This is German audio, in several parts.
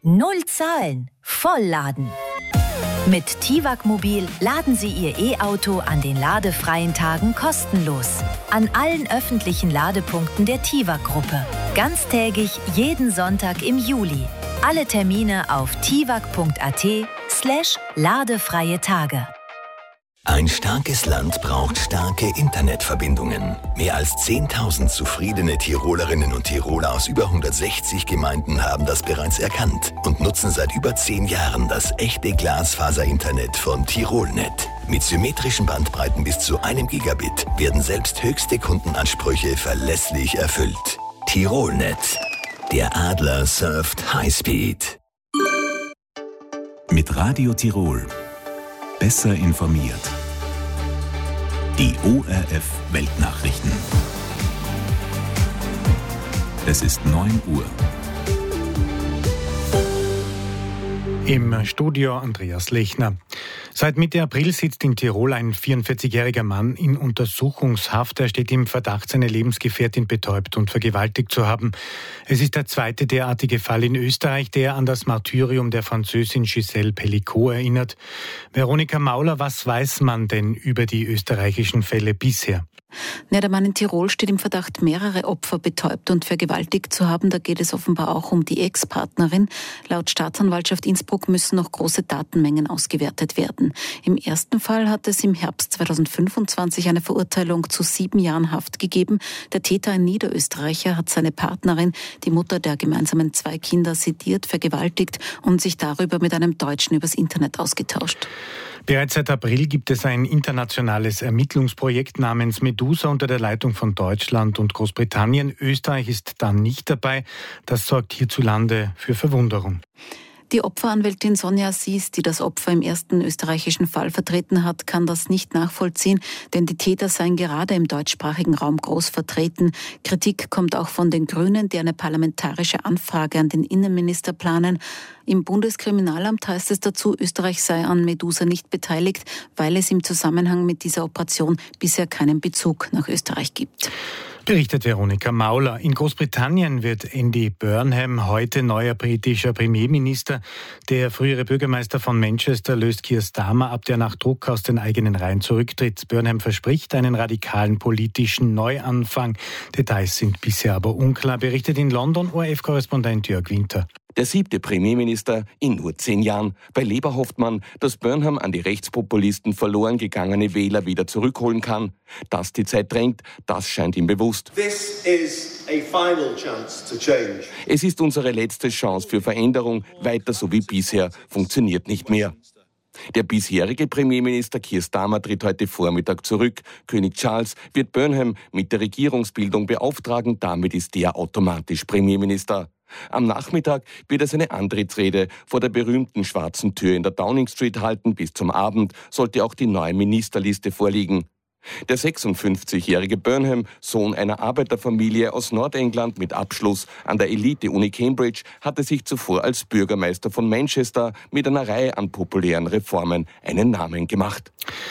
Null Zahlen, Vollladen. Mit TIWAG Mobil laden Sie Ihr E-Auto an den ladefreien Tagen kostenlos. An allen öffentlichen Ladepunkten der TIWAG-Gruppe. Ganztägig jeden Sonntag im Juli. Alle Termine auf tiwag.at/ladefreie Tage. Ein starkes Land braucht starke Internetverbindungen. Mehr als 10.000 zufriedene Tirolerinnen und Tiroler aus über 160 Gemeinden haben das bereits erkannt und nutzen seit über 10 Jahren das echte Glasfaser-Internet von Tirolnet. Mit symmetrischen Bandbreiten bis zu 1 Gigabit werden selbst höchste Kundenansprüche verlässlich erfüllt. Tirolnet. Der Adler surft Highspeed. Mit Radio Tirol. Besser informiert. Die ORF Weltnachrichten. Es ist 9 Uhr. Im Studio Andreas Lechner. Seit Mitte April sitzt in Tirol ein 44-jähriger Mann in Untersuchungshaft. Er steht im Verdacht, seine Lebensgefährtin betäubt und vergewaltigt zu haben. Es ist der zweite derartige Fall in Österreich, der an das Martyrium der Französin Gisèle Pelicot erinnert. Veronika Mauler, was weiß man denn über die österreichischen Fälle bisher? Der Mann in Tirol steht im Verdacht, mehrere Opfer betäubt und vergewaltigt zu haben. Da geht es offenbar auch um die Ex-Partnerin. Laut Staatsanwaltschaft Innsbruck müssen noch große Datenmengen ausgewertet werden. Im ersten Fall hat es im Herbst 2025 eine Verurteilung zu 7 Jahren Haft gegeben. Der Täter, ein Niederösterreicher, hat seine Partnerin, die Mutter der gemeinsamen 2 Kinder, sediert, vergewaltigt und sich darüber mit einem Deutschen übers Internet ausgetauscht. Bereits seit April gibt es ein internationales Ermittlungsprojekt namens Medusa unter der Leitung von Deutschland und Großbritannien. Österreich ist da nicht dabei. Das sorgt hierzulande für Verwunderung. Die Opferanwältin Sonja Sies, die das Opfer im ersten österreichischen Fall vertreten hat, kann das nicht nachvollziehen, denn die Täter seien gerade im deutschsprachigen Raum groß vertreten. Kritik kommt auch von den Grünen, die eine parlamentarische Anfrage an den Innenminister planen. Im Bundeskriminalamt heißt es dazu, Österreich sei an Medusa nicht beteiligt, weil es im Zusammenhang mit dieser Operation bisher keinen Bezug nach Österreich gibt. Berichtet Veronika Mauler. In Großbritannien wird Andy Burnham heute neuer britischer Premierminister. Der frühere Bürgermeister von Manchester löst Keir Starmer ab, der nach Druck aus den eigenen Reihen zurücktritt. Burnham verspricht einen radikalen politischen Neuanfang. Details sind bisher aber unklar, berichtet in London ORF-Korrespondent Jörg Winter. Der 7. Premierminister in nur 10 Jahren. Bei Labour hofft man, dass Burnham an die Rechtspopulisten verloren gegangene Wähler wieder zurückholen kann. Dass die Zeit drängt, das scheint ihm bewusst. Es ist unsere letzte Chance für Veränderung. Weiter so wie bisher funktioniert nicht mehr. Der bisherige Premierminister Keir Starmer tritt heute Vormittag zurück. König Charles wird Burnham mit der Regierungsbildung beauftragen. Damit ist er automatisch Premierminister. Am Nachmittag wird er seine Antrittsrede vor der berühmten schwarzen Tür in der Downing Street halten. Bis zum Abend sollte auch die neue Ministerliste vorliegen. Der 56-jährige Burnham, Sohn einer Arbeiterfamilie aus Nordengland mit Abschluss an der Elite-Uni Cambridge, hatte sich zuvor als Bürgermeister von Manchester mit einer Reihe an populären Reformen einen Namen gemacht.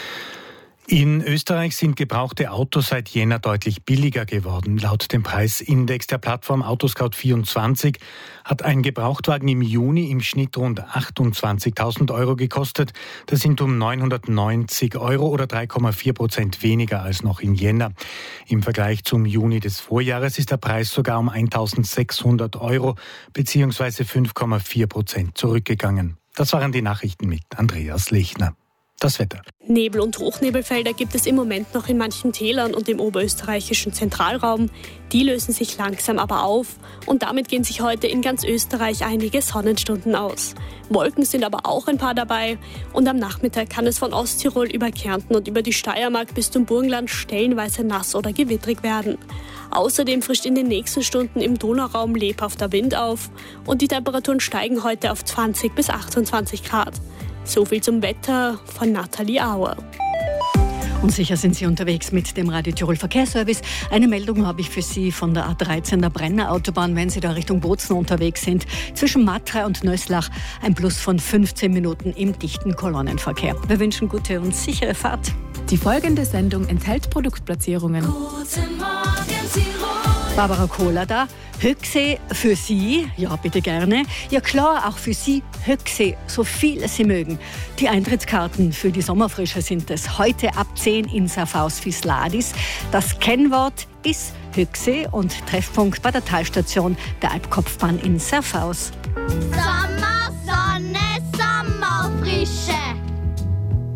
In Österreich sind gebrauchte Autos seit Jänner deutlich billiger geworden. Laut dem Preisindex der Plattform Autoscout24 hat ein Gebrauchtwagen im Juni im Schnitt rund 28.000 € gekostet. Das sind um 990 € oder 3,4% weniger als noch im Jänner. Im Vergleich zum Juni des Vorjahres ist der Preis sogar um 1.600 € bzw. 5,4% zurückgegangen. Das waren die Nachrichten mit Andreas Lechner. Das Wetter. Nebel- und Hochnebelfelder gibt es im Moment noch in manchen Tälern und im oberösterreichischen Zentralraum. Die lösen sich langsam aber auf und damit gehen sich heute in ganz Österreich einige Sonnenstunden aus. Wolken sind aber auch ein paar dabei und am Nachmittag kann es von Osttirol über Kärnten und über die Steiermark bis zum Burgenland stellenweise nass oder gewittrig werden. Außerdem frischt in den nächsten Stunden im Donauraum lebhafter Wind auf und die Temperaturen steigen heute auf 20 bis 28 Grad. So viel zum Wetter von Nathalie Auer. Und sicher sind Sie unterwegs mit dem Radio Tirol Verkehrsservice. Eine Meldung habe ich für Sie von der A13 der Brenner Autobahn, wenn Sie da Richtung Bozen unterwegs sind. Zwischen Matra und Nöslach ein Plus von 15 Minuten im dichten Kolonnenverkehr. Wir wünschen gute und sichere Fahrt. Die folgende Sendung enthält Produktplatzierungen. Guten Morgen, Tirol. Barbara Kohler da. Höchsee für Sie, ja bitte gerne. Ja klar, auch für Sie Höchsee, so viel Sie mögen. Die Eintrittskarten für die Sommerfrische sind es. Heute ab 10 in Serfaus Visladis. Das Kennwort ist Höchsee und Treffpunkt bei der Talstation der Alpkopfbahn in Serfaus.